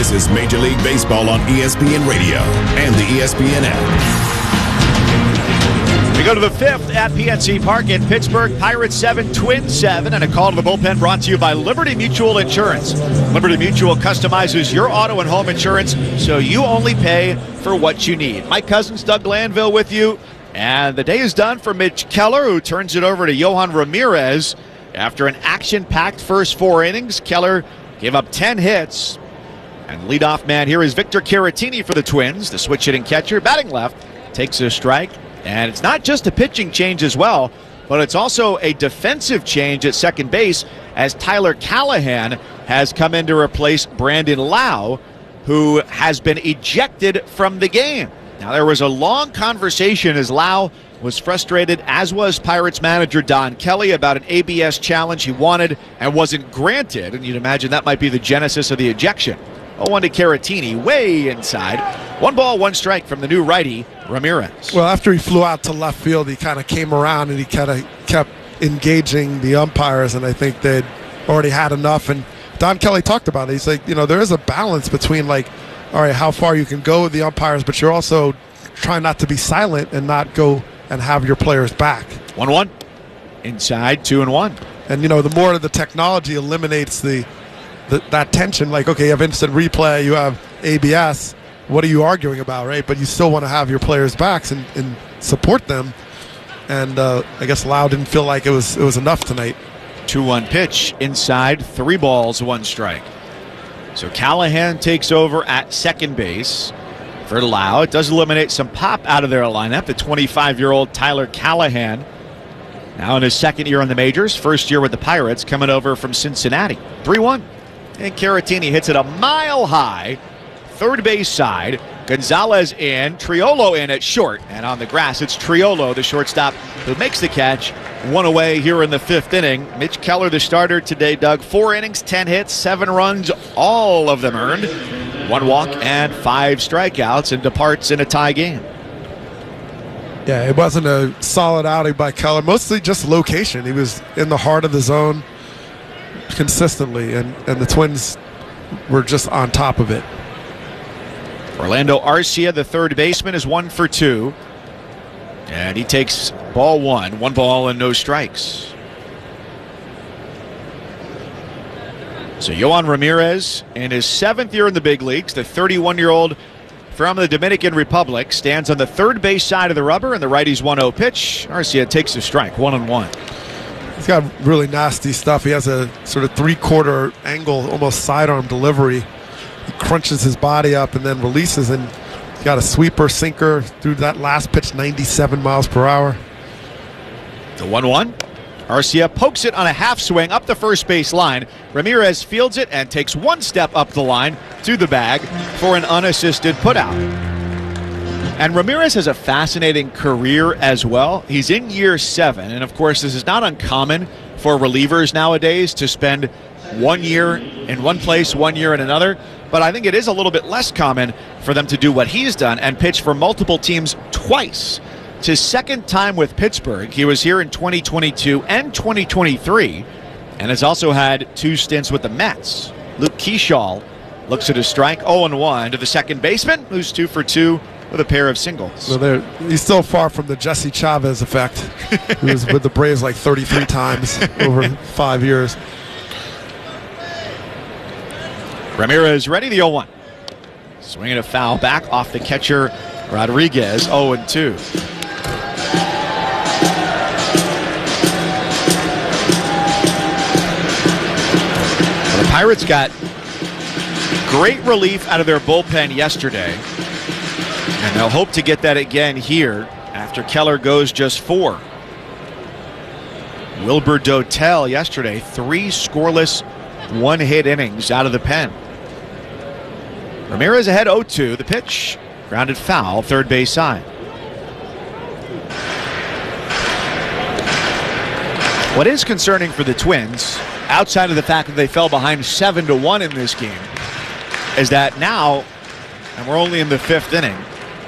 This is Major League Baseball on ESPN Radio and the ESPN app. We go to the fifth at PNC Park in Pittsburgh. Pirates 7, Twins 7, and a call to the bullpen brought to you by Liberty Mutual Insurance. Liberty Mutual customizes your auto and home insurance so you only pay for what you need. Mike Cousins, Doug Glanville with you. And the day is done for Mitch Keller, who turns it over to Yohan Ramirez. After an action-packed first 4 innings, Keller gave up 10 hits. And leadoff man here is Victor Caratini for the Twins. The switch-hitting catcher, batting left, takes a strike. And it's not just a pitching change as well, but it's also a defensive change at second base as Tyler Callahan has come in to replace Brandon Lau, who has been ejected from the game. Now, there was a long conversation as Lau was frustrated, as was Pirates manager Don Kelly, about an ABS challenge he wanted and wasn't granted. And you'd imagine that might be the genesis of the ejection. 0-1 to Caratini, way inside. 1 ball, 1 strike from the new righty, Ramirez. Well, after he flew out to left field, he kind of came around and he kind of kept engaging the umpires, and I think they'd already had enough. And Don Kelly talked about it. He's like, there is a balance between, like, all right, how far you can go with the umpires, but you're also trying not to be silent and not go and have your players back. 1-1. Inside, 2-1. And, the more the technology eliminates that tension, like, okay, you have instant replay, you have ABS, what are you arguing about, right? But you still want to have your players' backs and support them. And I guess Lau didn't feel like it was enough tonight. 2-1 pitch, inside, 3 balls, 1 strike. So Callahan takes over at second base for Lau. It does eliminate some pop out of their lineup. The 25-year-old Tyler Callahan, now in his second year in the majors, first year with the Pirates, coming over from Cincinnati. 3-1. And Caratini hits it a mile high, third base side. Gonzalez in, Triolo in at short. And on the grass, it's Triolo, the shortstop, who makes the catch. 1 away here in the 5th inning. Mitch Keller, the starter today, Doug. 4 innings, 10 hits, 7 runs, all of them earned. 1 walk and 5 strikeouts, and departs in a tie game. Yeah, it wasn't a solid outing by Keller. Mostly just location. He was in the heart of the zone consistently, and the Twins were just on top of it. Orlando Arcia, the third baseman, is 1 for 2. And he takes ball 1. 1 ball and no strikes. So Yohan Ramirez, in his 7th year in the big leagues, the 31-year-old from the Dominican Republic, stands on the third base side of the rubber, and the righty's 1-0 pitch. Arcia takes a strike, 1-1. He's got really nasty stuff. He has a sort of 3/4 angle, almost sidearm delivery. He crunches his body up and then releases, and he's got a sweeper, sinker through that last pitch, 97 miles per hour. The 1-1. Arcia pokes it on a half swing up the first base line. Ramirez fields it and takes 1 step up the line to the bag for an unassisted putout. And Ramirez has a fascinating career as well. He's in year 7, and of course this is not uncommon for relievers nowadays to spend 1 year in one place, 1 year in another. But I think it is a little bit less common for them to do what he's done and pitch for multiple teams twice. It's his 2nd time with Pittsburgh. He was here in 2022 and 2023, and has also had 2 stints with the Mets. Luke Keeschall looks at a strike, 0-1 to the second baseman, who's 2 for 2 with a pair of singles. So he's still far from the Jesse Chavez effect, who was with the Braves like 33 times over 5 years. Ramirez ready, the 0-1. Swinging a foul back off the catcher, Rodriguez, 0-2. The Pirates got great relief out of their bullpen yesterday, and they'll hope to get that again here after Keller goes just 4. Wilber Dotel yesterday, 3 scoreless, 1-hit innings out of the pen. Ramirez ahead 0-2. The pitch, grounded foul, third base side. What is concerning for the Twins, outside of the fact that they fell behind 7-1 in this game, is that now, and we're only in the 5th inning,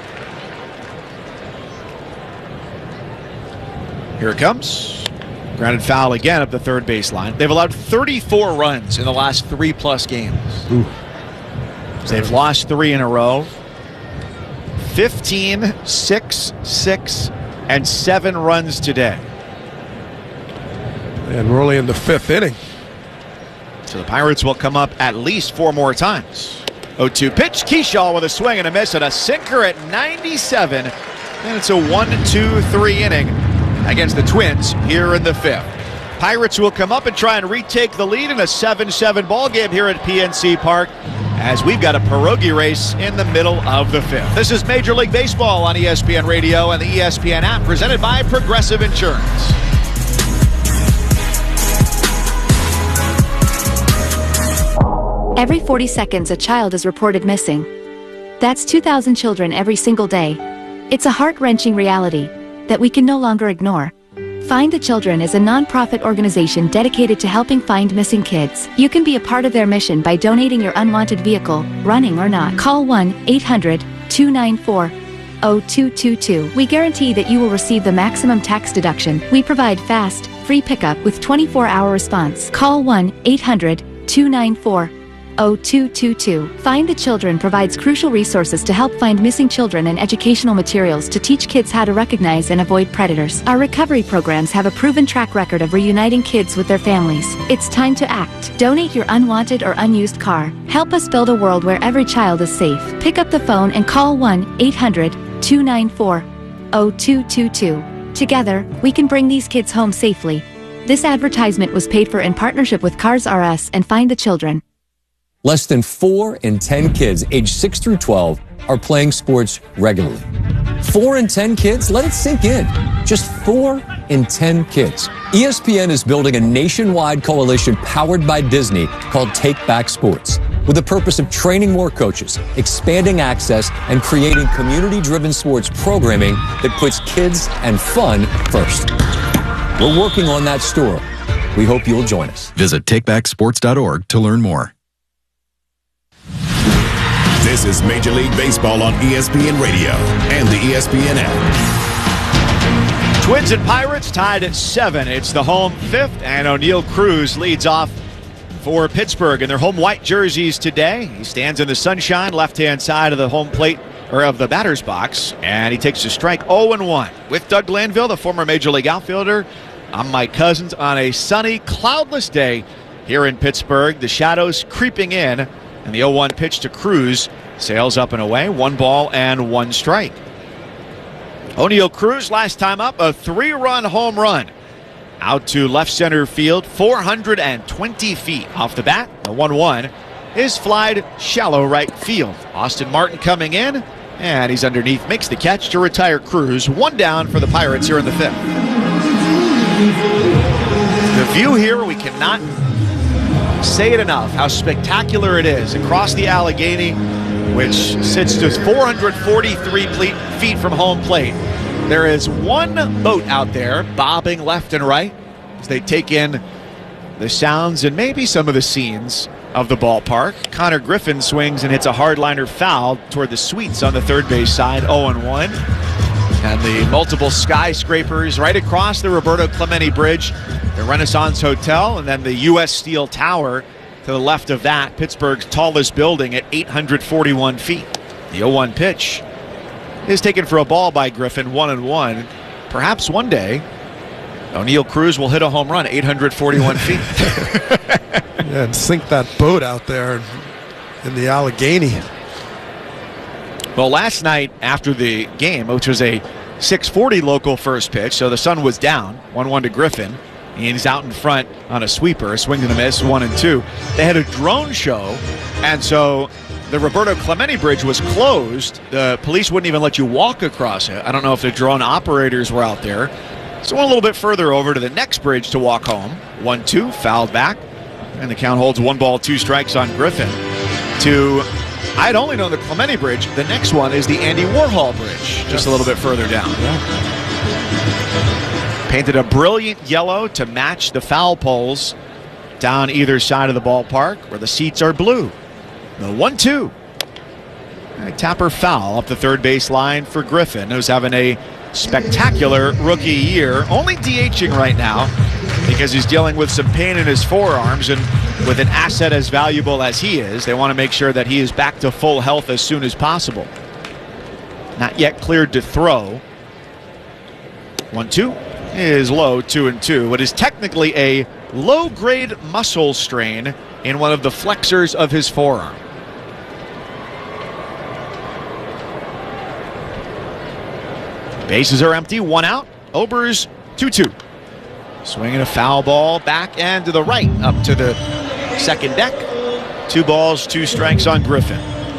here it comes. Grounded foul again up the third base line. They've allowed 34 runs in the last 3+ games. Ooh. They've lost 3 in a row. 15, 6, 6, and 7 runs today. And we're only in the 5th inning. So the Pirates will come up at least 4 more times. 0-2 pitch. Keyshaw with a swing and a miss and a sinker at 97. And it's a 1-2-3 inning against the Twins here in the 5th. Pirates will come up and try and retake the lead in a 7-7 ball game here at PNC Park, as we've got a pierogi race in the middle of the 5th. This is Major League Baseball on ESPN Radio and the ESPN app, presented by Progressive Insurance. Every 40 seconds, a child is reported missing. That's 2,000 children every single day. It's a heart-wrenching reality that we can no longer ignore. Find the Children is a non-profit organization dedicated to helping find missing kids. You can be a part of their mission by donating your unwanted vehicle, running or not. Call 1-800-294-0222. We guarantee that you will receive the maximum tax deduction. We provide fast, free pickup with 24-hour response. Call 1-800-294-0222. Find the Children provides crucial resources to help find missing children and educational materials to teach kids how to recognize and avoid predators. Our recovery programs have a proven track record of reuniting kids with their families. It's time to act. Donate your unwanted or unused car. Help us build a world where every child is safe. Pick up the phone and call 1-800-294-0222. Together, we can bring these kids home safely. This advertisement was paid for in partnership with Cars R Us and Find the Children. Less than 4 in 10 kids aged 6 through 12 are playing sports regularly. 4 in 10 kids? Let it sink in. Just 4 in 10 kids. ESPN is building a nationwide coalition powered by Disney called Take Back Sports, with the purpose of training more coaches, expanding access, and creating community-driven sports programming that puts kids and fun first. We're working on that story. We hope you'll join us. Visit takebacksports.org to learn more. This is Major League Baseball on ESPN Radio and the ESPN app. Twins and Pirates tied at 7. It's the home 5th, and O'Neill Cruz leads off for Pittsburgh in their home white jerseys today. He stands in the sunshine, left-hand side of the home plate, or of the batter's box, and he takes a strike 0-1. With Doug Glanville, the former Major League outfielder, I'm Mike Cousins on a sunny, cloudless day here in Pittsburgh. The shadows creeping in. And the 0-1 pitch to Cruz sails up and away. 1 ball and 1 strike. O'Neill Cruz, last time up, a 3-run home run out to left center field, 420 feet off the bat. The 1-1 is flied shallow right field. Austin Martin coming in, and he's underneath, makes the catch to retire Cruz. 1 down for the Pirates here in the 5th. The view here, we cannot say it enough how spectacular it is across the Allegheny, which sits just 443 feet from home plate. There is 1 boat out there bobbing left and right as they take in the sounds and maybe some of the scenes of the ballpark. Connor Griffin swings and hits a hardliner foul toward the suites on the third base side, 0-1. And the multiple skyscrapers right across the Roberto Clemente Bridge, the Renaissance Hotel, and then the U.S. Steel Tower to the left of that, Pittsburgh's tallest building at 841 feet. The 0-1 pitch is taken for a ball by Griffin, 1-1. Perhaps one day, O'Neill Cruz will hit a home run, 841 feet. Yeah, and sink that boat out there in the Allegheny. Well, last night after the game, which was a 6:40 local first pitch, so the sun was down, 1-1 to Griffin. And he's out in front on a sweeper, a swing and a miss, 1-2. They had a drone show, and so the Roberto Clemente Bridge was closed. The police wouldn't even let you walk across it. I don't know if the drone operators were out there. So went a little bit further over to the next bridge to walk home. 1-2, fouled back, and the count holds 1 ball, 2 strikes on Griffin. I'd only known the Clemente Bridge. The next one is the Andy Warhol Bridge, just a little bit further down. Painted a brilliant yellow to match the foul poles down either side of the ballpark, where the seats are blue. The 1-2. A tapper foul up the third base line for Griffin, who's having a spectacular rookie year. Only DHing right now. He because he's dealing with some pain in his forearms, and with an asset as valuable as he is, they want to make sure that he is back to full health as soon as possible. Not yet cleared to throw. 1-2 is low, 2-2. What is technically a low-grade muscle strain in one of the flexors of his forearm. Bases are empty, 1 out. Ober's 2-2. Swinging a foul ball back and to the right, up to the second deck. 2 balls, 2 strikes on Griffin.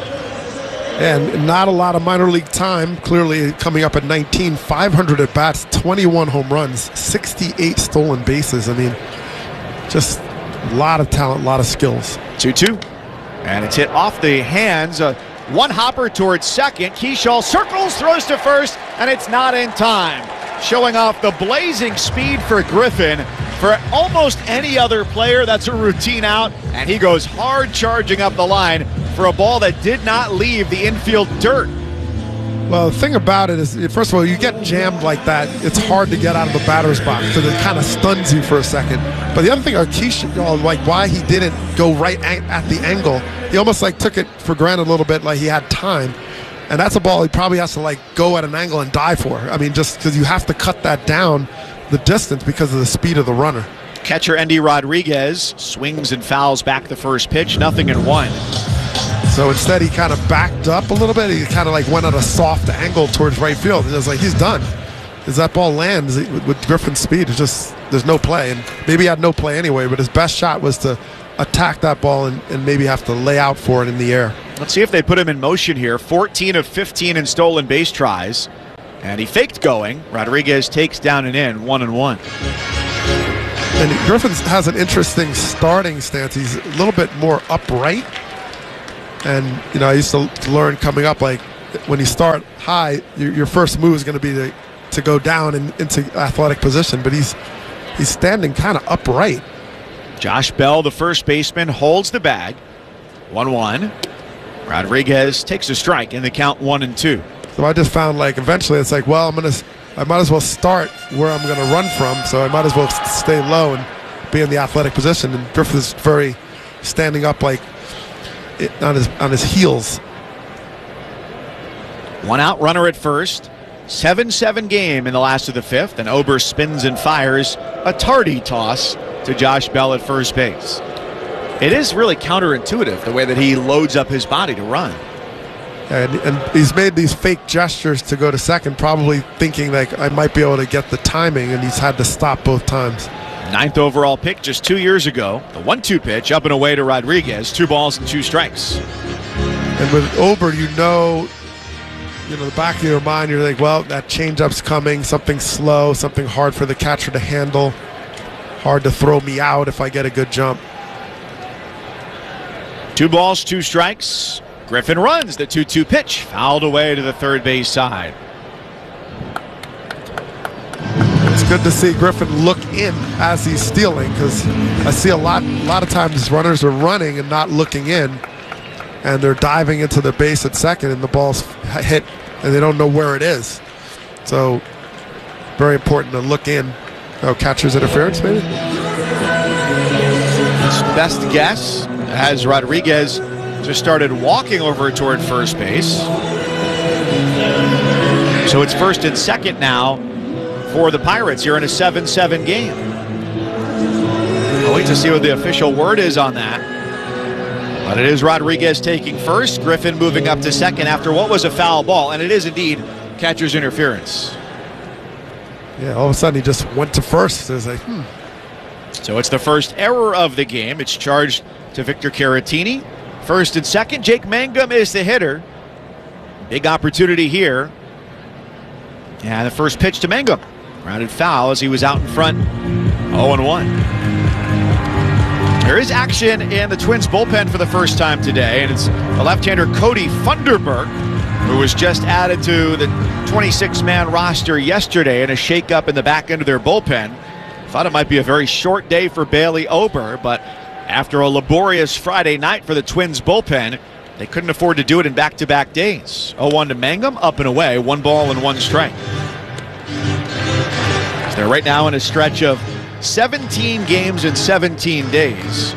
And not a lot of minor league time. Clearly coming up at 19, 500 at bats, 21 home runs, 68 stolen bases. I mean, just a lot of talent, a lot of skills. 2-2. And it's hit off the hands. One hopper towards second. Keyshaw circles, throws to first, and it's not in time. Showing off the blazing speed for Griffin. For almost any other player, that's a routine out, and he goes hard charging up the line for a ball that did not leave the infield dirt. Well, the thing about it is, first of all, you get jammed like that, it's hard to get out of the batter's box because it kind of stuns you for a second. But the other thing, Keyshaw, like why he didn't go right at the angle, he almost like took it for granted a little bit, like he had time. And that's a ball he probably has to like go at an angle and die for. I mean, just because you have to cut that down the distance because of the speed of the runner. Catcher Endy Rodriguez swings and fouls back the first pitch, 0-1. So instead, he kind of backed up a little bit. He kind of like went at a soft angle towards right field. And it was like, he's done. As that ball lands with Griffin's speed, it's just, there's no play. And maybe he had no play anyway, but his best shot was to attack that ball and maybe have to lay out for it in the air. Let's see if they put him in motion here. 14 of 15 in stolen base tries. And he faked going. Rodriguez takes down and in, 1-1. And Griffin has an interesting starting stance. He's a little bit more upright. And, you know, I used to learn coming up, like, when you start high, your first move is going to be to go down and into athletic position. But he's standing kind of upright. Josh Bell, the first baseman, holds the bag. 1-1. Rodriguez takes a strike in the count, 1-2. So I just found, like, eventually it's like, well, I might as well start where I'm going to run from, so I might as well stay low and be in the athletic position. And Griffith's very standing up, like, on his heels. 1 out, runner at first. 7-7 game in the last of the fifth, and Ober spins and fires a tardy toss to Josh Bell at first base. It is really counterintuitive the way that he loads up his body to run. And he's made these fake gestures to go to second, probably thinking like I might be able to get the timing, and he's had to stop both times. 9th overall pick just 2 years ago. The 1-2 pitch up and away to Rodriguez. 2 balls and 2 strikes. And with Ober, you know, the back of your mind, you're like, well, that changeup's coming, something slow, something hard for the catcher to handle, hard to throw me out if I get a good jump. 2 balls, 2 strikes. Griffin runs the 2-2 pitch, fouled away to the third base side. It's good to see Griffin look in as he's stealing, because I see a lot of times runners are running and not looking in, and they're diving into the base at second, and the ball's hit, and they don't know where it is. So, very important to look in. Oh, catcher's interference, maybe? Best guess, as Rodriguez just started walking over toward first base. So it's first and second now for the Pirates here in a 7-7 game. I'll wait to see what the official word is on that. But it is Rodriguez taking first, Griffin moving up to second after what was a foul ball, and it is indeed catcher's interference. Yeah, all of a sudden he just went to first. It was like, So it's the first error of the game. It's charged to Victor Caratini. First and second, Jake Mangum is the hitter. Big opportunity here. And the first pitch to Mangum. Grounded foul as he was out in front, 0-1. There is action in the Twins bullpen for the first time today, and it's the left-hander Cody Funderburk, who was just added to the 26-man roster yesterday in a shakeup in the back end of their bullpen. Thought it might be a very short day for Bailey Ober, but after a laborious Friday night for the Twins bullpen, they couldn't afford to do it in back-to-back days. 0-1 to Mangum, up and away, 1 ball and 1 strike. So they're right now in a stretch of 17 games in 17 days.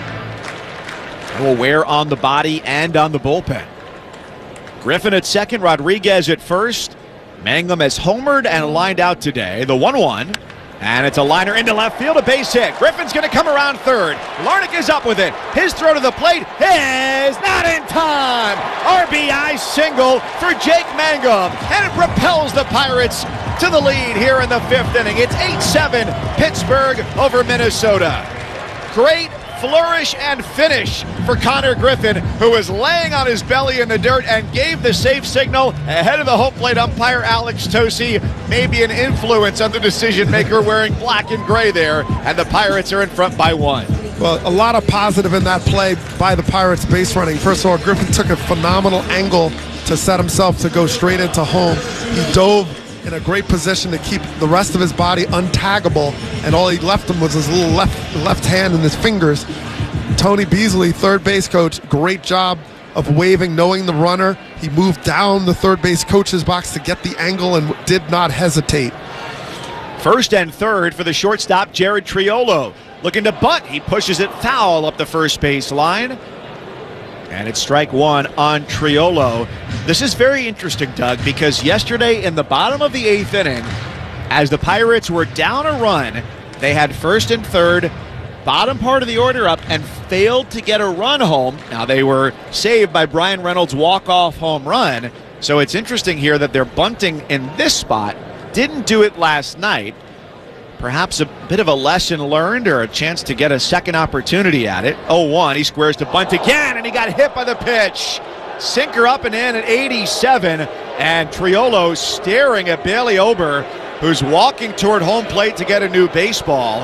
It will wear on the body and on the bullpen. Griffin at second, Rodriguez at first. Mangum has homered and lined out today. The 1-1. And it's a liner into left field, a base hit. Griffin's going to come around third. Larnach is up with it. His throw to the plate is not in time. RBI single for Jake Mangum. And it propels the Pirates to the lead here in the fifth inning. It's 8-7 Pittsburgh over Minnesota. Great flourish and finish for Connor Griffin, who was laying on his belly in the dirt and gave the safe signal ahead of the home plate umpire Alex Tosi. Maybe an influence on the decision maker wearing black and gray there, and the Pirates are in front by 1. Well, a lot of positive in that play by the Pirates base running. First of all, Griffin took a phenomenal angle to set himself to go straight into home. He dove in a great position to keep the rest of his body untaggable, and all he left him was his little left hand and his fingers. Tony Beasley, third base coach, great job of waving, knowing the runner. He moved down the third base coach's box to get the angle and did not hesitate. First and third for the shortstop, Jared Triolo. Looking to bunt. He pushes it foul up the first base line. And it's strike one on Triolo. This is very interesting, Doug, because yesterday in the bottom of the eighth inning, as the Pirates were down a run, they had first and third, bottom part of the order up, and failed to get a run home. Now, they were saved by Brian Reynolds' walk-off home run. So it's interesting here that they're bunting in this spot. Didn't do it last night. Perhaps a bit of a lesson learned or a chance to get a second opportunity at it. 0-1, he squares to bunt again, and he got hit by the pitch. Sinker up and in at 87, and Triolo staring at Bailey Ober, who's walking toward home plate to get a new baseball.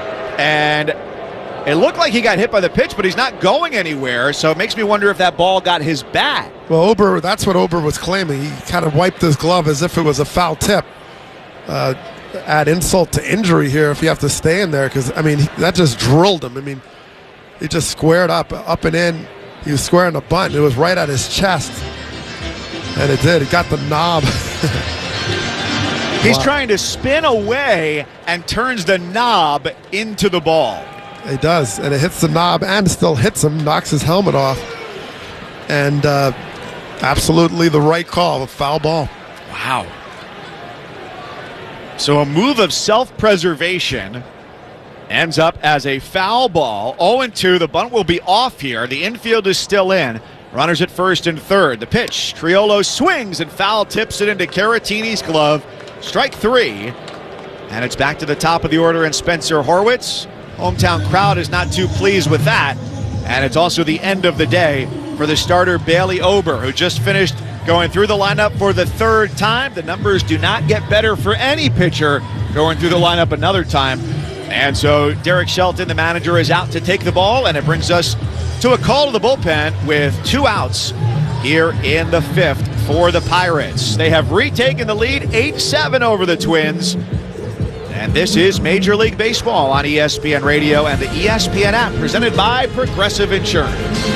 And it looked like he got hit by the pitch, but he's not going anywhere, so it makes me wonder if that ball got his bat. Well, Ober, that's what Ober was claiming. He kind of wiped his glove as if it was a foul tip. Add insult to injury here if you have to stay in there, because, I mean, that just drilled him. I mean, he just squared up and in. He was squaring a bunt. It was right at his chest, and it did. He got the knob. He's trying to spin away and turns the knob into the ball. He does, and it hits the knob and still hits him, knocks his helmet off, and absolutely the right call, a foul ball. Wow. So a move of self-preservation ends up as a foul ball. 0-2, the bunt will be off here. The infield is still in. Runners at first and third. The pitch, Triolo swings and foul tips it into Caratini's glove. Strike three. And it's back to the top of the order and Spencer Horwitz. Hometown crowd is not too pleased with that. And it's also the end of the day for the starter Bailey Ober, who just finished going through the lineup for the third time. The numbers do not get better for any pitcher going through the lineup another time. And so Derek Shelton, the manager, is out to take the ball, and it brings us to a call to the bullpen with 2 outs here in the fifth for the Pirates. They have retaken the lead 8-7 over the Twins. And this is Major League Baseball on ESPN Radio and the ESPN app, presented by Progressive Insurance.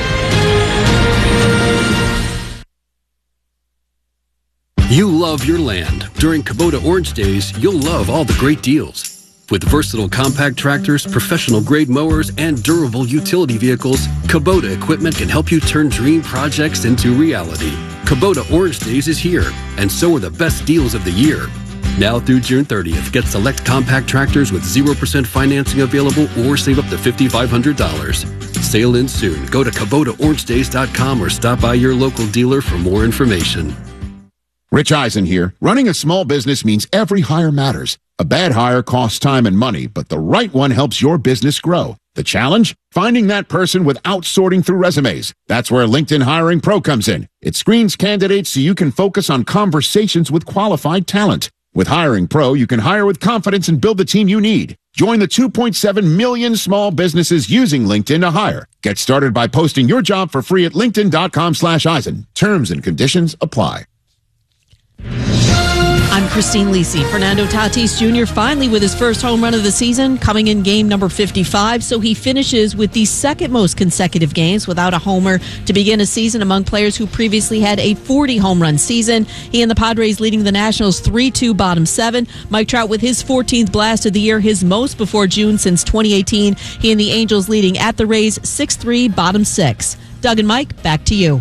You love your land. During Kubota Orange Days, you'll love all the great deals. With versatile compact tractors, professional-grade mowers, and durable utility vehicles, Kubota equipment can help you turn dream projects into reality. Kubota Orange Days is here, and so are the best deals of the year. Now through June 30th, get select compact tractors with 0% financing available or save up to $5,500. Sale ends soon. Go to KubotaOrangeDays.com or stop by your local dealer for more information. Rich Eisen here. Running a small business means every hire matters. A bad hire costs time and money, but the right one helps your business grow. The challenge? Finding that person without sorting through resumes. That's where LinkedIn Hiring Pro comes in. It screens candidates so you can focus on conversations with qualified talent. With Hiring Pro, you can hire with confidence and build the team you need. Join the 2.7 million small businesses using LinkedIn to hire. Get started by posting your job for free at linkedin.com/Eisen. Terms and conditions apply. I'm Christine Lisi. Fernando Tatis Jr. finally with his first home run of the season, coming in game number 55. So he finishes with the second most consecutive games without a homer to begin a season among players who previously had a 40 home run season. He and the Padres leading the Nationals 3-2 bottom 7. Mike Trout with his 14th blast of the year, his most before June since 2018. He and the Angels leading at the Rays 6-3 bottom 6. Doug and Mike, back to you.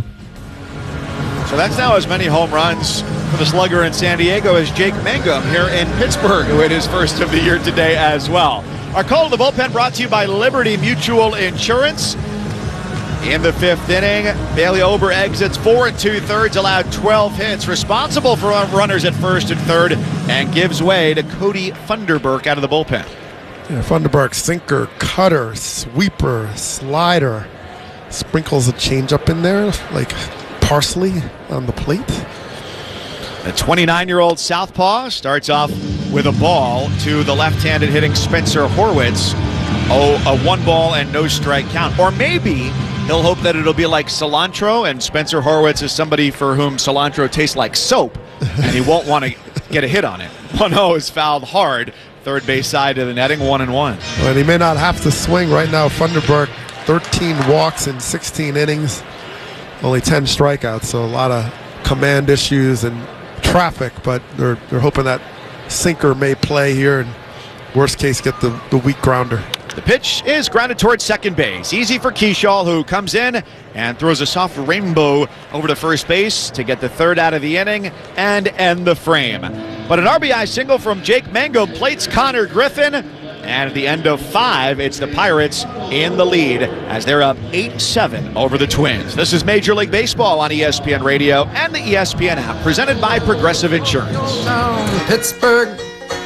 So that's now as many home runs for the slugger in San Diego as Jake Mangum here in Pittsburgh, who hit his first of the year today as well. Our call to the bullpen brought to you by Liberty Mutual Insurance. In the fifth inning, Bailey Ober exits 4 2/3, allowed 12 hits, responsible for runners at first and third, and gives way to Cody Funderburk out of the bullpen. Yeah, Funderburk, sinker, cutter, sweeper, slider, sprinkles a changeup in there, like parsley on the plate. The 29-year-old southpaw starts off with a ball to the left-handed hitting Spencer Horwitz. A 1-ball and no strike count. Or maybe he'll hope that it'll be like cilantro, and Spencer Horwitz is somebody for whom cilantro tastes like soap, and he won't want to get a hit on it. 1-0 is fouled hard. Third base side of the netting, 1-1. Well, he may not have to swing right now. Funderburk, 13 walks in 16 innings. Only 10 strikeouts, so a lot of command issues and traffic, but they're hoping that sinker may play here and worst case get the weak grounder. The pitch is grounded towards second base. Easy for Keyshaw, who comes in and throws a soft rainbow over to first base to get the third out of the inning and end the frame. But an RBI single from Jake Mangum plates Connor Griffin. And at the end of 5, it's the Pirates in the lead as they're up 8-7 over the Twins. This is Major League Baseball on ESPN Radio and the ESPN app, presented by Progressive Insurance. Pittsburgh.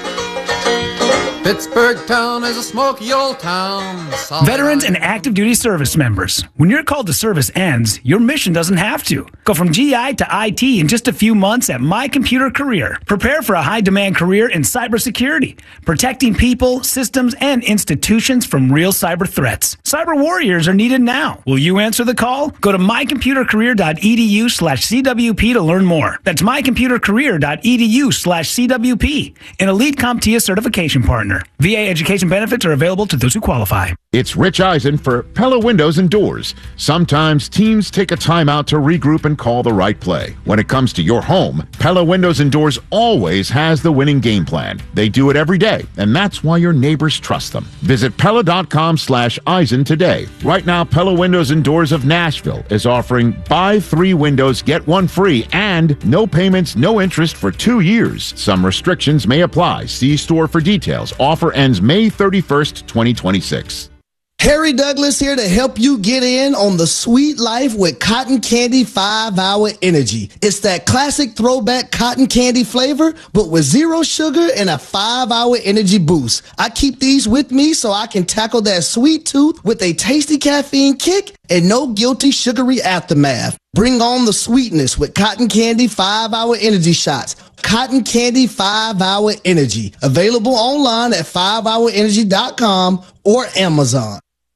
Pittsburgh town is a smoky old town. Veterans and active duty service members, when your call to service ends, your mission doesn't have to. Go from GI to IT in just a few months at My Computer Career. Prepare for a high-demand career in cybersecurity, protecting people, systems, and institutions from real cyber threats. Cyber warriors are needed now. Will you answer the call? Go to mycomputercareer.edu/CWP to learn more. That's mycomputercareer.edu/CWP, an Elite CompTIA certification partner. VA education benefits are available to those who qualify. It's Rich Eisen for Pella Windows and Doors. Sometimes teams take a timeout to regroup and call the right play. When it comes to your home, Pella Windows and Doors always has the winning game plan. They do it every day, and that's why your neighbors trust them. Visit Pella.com/Eisen today. Right now, Pella Windows and Doors of Nashville is offering buy 3 windows, get 1 free, and no payments, no interest for 2 years. Some restrictions may apply. See store for details. Offer ends May 31st, 2026. Harry Douglas here to help you get in on the sweet life with Cotton Candy 5-Hour Energy. It's that classic throwback cotton candy flavor, but with 0 sugar and a 5-hour energy boost. I keep these with me so I can tackle that sweet tooth with a tasty caffeine kick and no guilty sugary aftermath. Bring on the sweetness with Cotton Candy 5-Hour Energy Shots. Cotton Candy 5-Hour Energy. Available online at 5hourenergy.com or Amazon.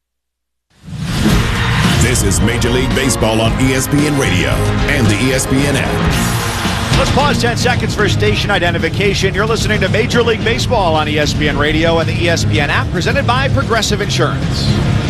This is Major League Baseball on ESPN Radio and the ESPN app. Let's pause 10 seconds for station identification. You're listening to Major League Baseball on ESPN Radio and the ESPN app, presented by Progressive Insurance.